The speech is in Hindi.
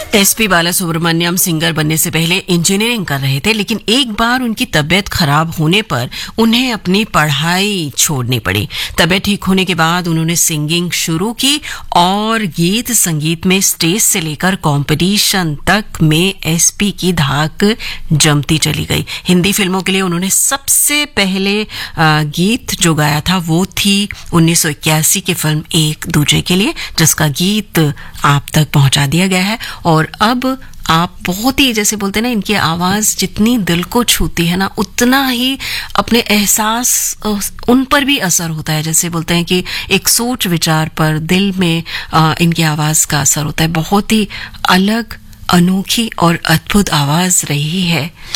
एसपी बालासुब्रमण्यम सिंगर बनने से पहले इंजीनियरिंग कर रहे थे, लेकिन एक बार उनकी तबीयत खराब होने पर उन्हें अपनी पढ़ाई छोड़नी पड़ी। तबीयत ठीक होने के बाद उन्होंने सिंगिंग शुरू की और गीत संगीत में स्टेज से लेकर कंपटीशन तक में एसपी की धाक जमती चली गई। हिंदी फिल्मों के लिए उन्होंने सबसे पहले गीत जो गाया था वो थी 1981 की फिल्म एक दूजे के लिए, जिसका गीत आप तक पहुंचा दिया गया है। और अब आप बहुत ही, जैसे बोलते हैं ना, इनकी आवाज जितनी दिल को छूती है ना, उतना ही अपने एहसास उन पर भी असर होता है। जैसे बोलते हैं कि एक सोच विचार पर दिल में इनकी आवाज का असर होता है। बहुत ही अलग, अनोखी और अद्भुत आवाज रही है